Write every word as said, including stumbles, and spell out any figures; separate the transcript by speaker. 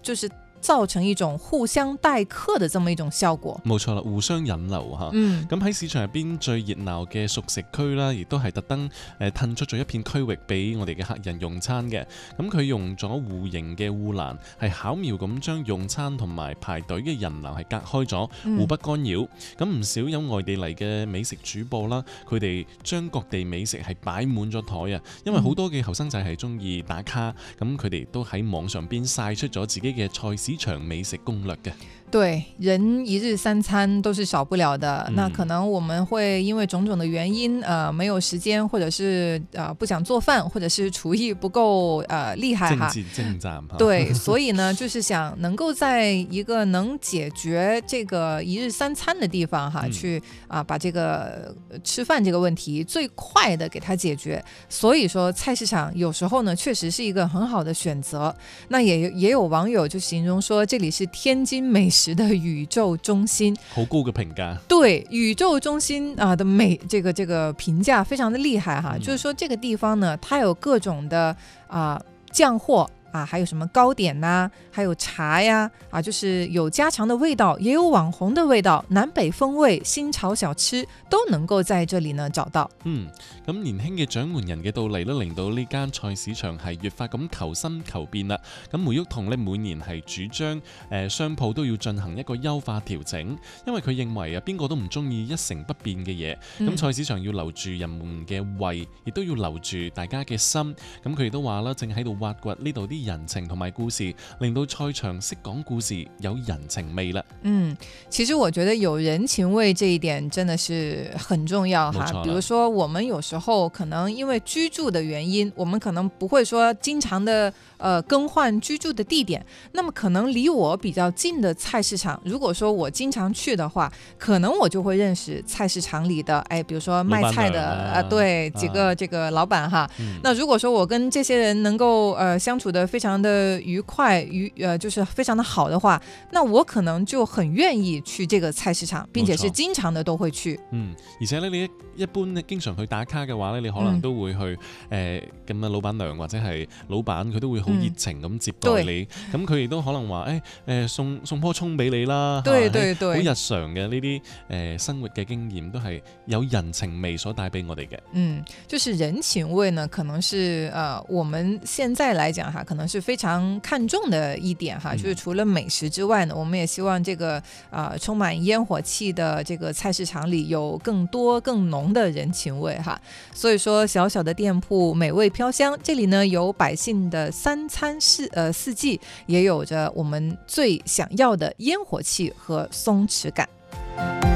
Speaker 1: 就是造成一種互相待客的這麼一種效果。
Speaker 2: 冇錯啦，互相引流嚇。
Speaker 1: 嗯，
Speaker 2: 咁喺市場入邊最熱鬧嘅熟食區啦，亦都係特登誒騰出咗一片區域俾我哋嘅客人用餐嘅。咁佢用咗戶型嘅護欄，係巧妙咁將用餐同埋排隊嘅人流係隔開咗，互不干擾。咁唔、嗯、少有外地嚟嘅美食主播啦，佢哋將各地美食係擺滿咗台啊，因為好多嘅後生仔係中意打卡，咁佢哋都喺網上邊曬出咗自己嘅菜市場美食攻略嘅。
Speaker 1: 對，人一日三餐都是少不了的、嗯、那可能我們會因為種種的原因呃，沒有時間，或者是、呃、不想做飯，或者是廚藝不夠呃厲害哈，
Speaker 2: 精湛
Speaker 1: 對所以呢就是想能夠在一個能解決這個一日三餐的地方哈、嗯、去啊、呃、把這個吃飯這個問題最快的給它解決，所以說菜市場有時候呢確實是一個很好的選擇。那也也有網友就形容說這裡是天津美食的宇宙中心，
Speaker 2: 好高嘅評價。
Speaker 1: 對，宇宙中心啊的美，這個這個評價非常的厲害哈、嗯。就是說這個地方呢，它有各種的啊醬貨啊，還有什麼糕點呐、啊，還有茶呀，啊，就是有家常的味道，也有網紅的味道，南北風味、新潮小吃都能夠在這裡呢找到。
Speaker 2: 嗯，咁年輕嘅掌門人嘅到嚟呢，令到呢間菜市場係越發咁求新求變啦。咁梅玉彤呢，每年係主張誒、呃、商鋪都要進行一個優化調整，因為佢認為啊，邊個都唔中意一成不變嘅嘢。咁、嗯、菜市場要留住人們嘅胃，亦都要留住大家嘅心。咁佢亦都話啦，正喺度挖掘呢度啲人情同埋故事，令到菜場識講故事，有人情味啦。
Speaker 1: 嗯，其實我覺得有人情味這一點真的是很重要哈。比如說我們有時候可能因為居住的原因，我們可能不會說經常的呃更換居住的地點，那麼可能離我比較近的菜市場，如果說我經常去的話，可能我就會認識菜市場裡的哎，比如說賣菜的啊、呃，對，幾個這個老闆哈、嗯。那如果說我跟這些人能夠呃相處得非常的愉快，愉呃就是非常的好的話，那我可能就很願意去這個菜市場，並且是經常的都會去。
Speaker 2: 嗯，而且呢，你一一般呢經常去打卡嘅話呢，你可能都會去誒咁啊，老闆娘或者係老闆佢都會好熱情咁接待你，咁佢亦都可能話誒誒送送棵蔥俾你啦。對對對，好日常嘅呢啲誒生活嘅經驗都係有人情味所帶俾我哋嘅。嗯，
Speaker 1: 就是人情味呢，可能是呃我們現在來講哈，可能是非常看重的一點哈，就是除了美食之外呢，我們也希望這個呃充滿煙火氣的這個菜市場裡有更多更濃的人情味哈。所以說小小的店鋪美味飄香，這裡呢有百姓的三餐四呃四季，也有着我們最想要的煙火氣和鬆弛感。